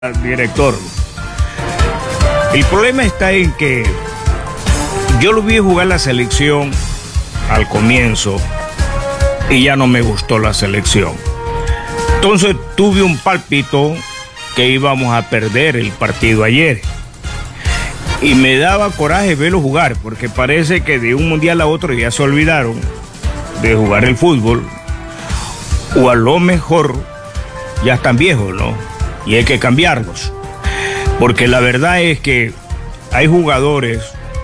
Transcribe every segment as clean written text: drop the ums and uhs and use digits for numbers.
Director, el problema está en que yo lo vi jugar la selección al comienzo y ya no me gustó la selección. Entonces tuve un pálpito que íbamos a perder el partido ayer y me daba coraje verlo jugar, porque parece que de un mundial a otro ya se olvidaron de jugar el fútbol, o a lo mejor ya están viejos, ¿no? Y hay que cambiarlos, porque la verdad es que hay jugadores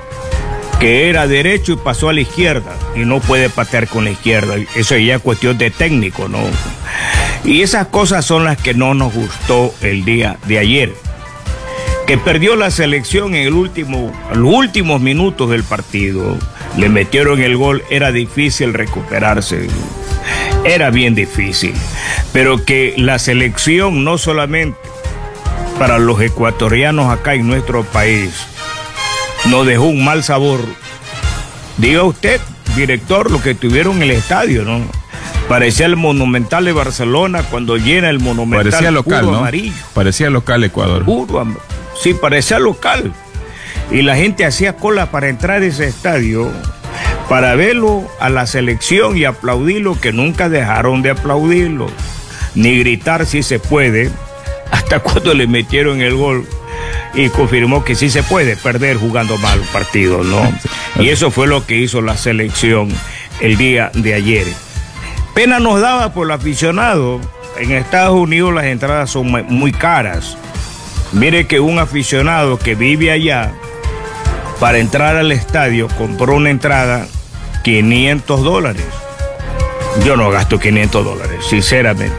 que era derecho y pasó a la izquierda y no puede patear con la izquierda. Eso ya es cuestión de técnico, ¿no? Y esas cosas son las que no nos gustó el día de ayer, que perdió la selección en los últimos minutos del partido. Le metieron el gol, era difícil recuperarse. Era bien difícil, pero que la selección no solamente para los ecuatorianos acá en nuestro país nos dejó un mal sabor. Diga usted, director, lo que tuvieron en el estadio, ¿no? Parecía el Monumental de Barcelona cuando llena el Monumental. Parecía local, puro, ¿no? Amarillo. Parecía local Ecuador. Sí, parecía local. Y la gente hacía cola para entrar a ese estadio, para verlo a la selección y aplaudirlo, que nunca dejaron de aplaudirlo, ni gritar si se puede, hasta cuando le metieron el gol y confirmó que sí se puede perder jugando mal partido, ¿no? Y eso fue lo que hizo la selección el día de ayer. Pena nos daba por el aficionado. En Estados Unidos las entradas son muy caras. Mire que un aficionado que vive allá, para entrar al estadio, compró una entrada $500. Yo no gasto $500, sinceramente.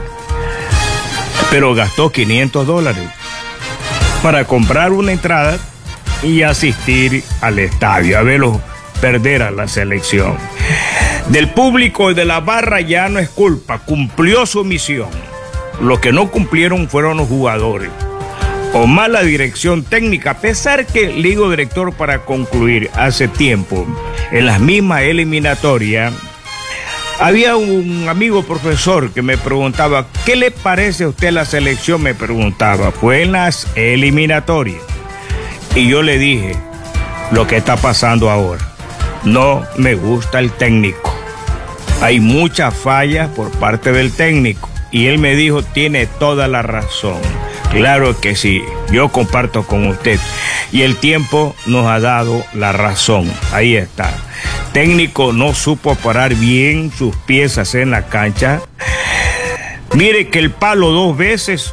Pero gastó $500 para comprar una entrada y asistir al estadio, a verlos perder a la selección. Del público y de la barra ya no es culpa, cumplió su misión. Los que no cumplieron fueron los jugadores o mala dirección técnica, a pesar que, le digo, director, para concluir, hace tiempo, en las mismas eliminatorias, había un amigo profesor que me preguntaba, ¿qué le parece a usted la selección? Me preguntaba, fue en las eliminatorias. Y yo le dije, lo que está pasando ahora, no me gusta el técnico. Hay muchas fallas por parte del técnico. Y él me dijo, tiene toda la razón. Claro que sí, yo comparto con usted. Y el tiempo nos ha dado la razón. Ahí está. Técnico no supo parar bien sus piezas en la cancha. Mire que el palo 2 veces.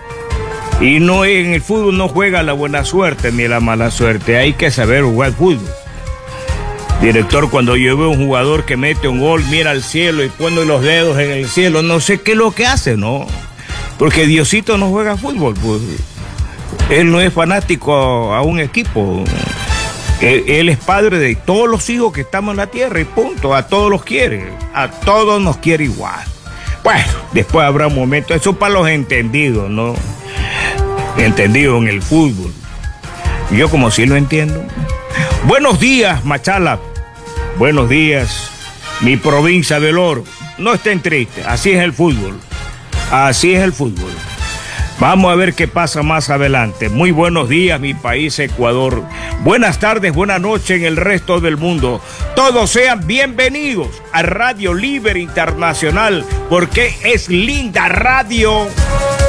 Y no, en el fútbol no juega la buena suerte ni la mala suerte. Hay que saber jugar fútbol. Director, cuando yo veo un jugador que mete un gol, mira al cielo y pone los dedos en el cielo, no sé qué es lo que hace, ¿no? Porque Diosito no juega fútbol, pues. Él no es fanático a un equipo. Él es padre de todos los hijos que estamos en la tierra y punto. A todos los quiere. A todos nos quiere igual. Bueno, después habrá un momento. Eso para los entendidos, ¿no? Entendidos en el fútbol. Yo como sí lo entiendo. Buenos días, Machala. Buenos días, mi provincia del Oro. No estén tristes. Así es el fútbol. Así es el fútbol. Vamos a ver qué pasa más adelante. Muy buenos días, mi país Ecuador. Buenas tardes, buenas noches en el resto del mundo. Todos sean bienvenidos a Radio Libre Internacional, porque es linda radio.